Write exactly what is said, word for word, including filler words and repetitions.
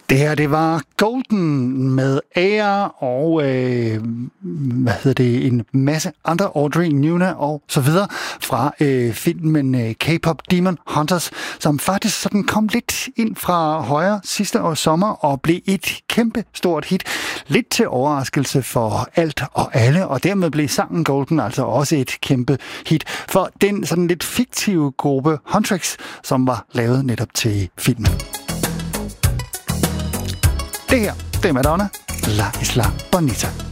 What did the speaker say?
Det her, det var Golden med Air og øh, hvad hedder det, en masse andre, Audrey, Nuna og så videre fra øh, filmen øh, K-pop Demon Hunters, som faktisk sådan kom lidt ind fra højre sidste år sommer og blev et kæmpe stort hit. Lidt til overraskelse for alt og alle, og dermed blev sangen Golden altså også et kæmpe hit for den sådan lidt fiktive gruppe Huntrix, som var lavet netop til filmen. Det her, det er Madonna, La Isla Bonita.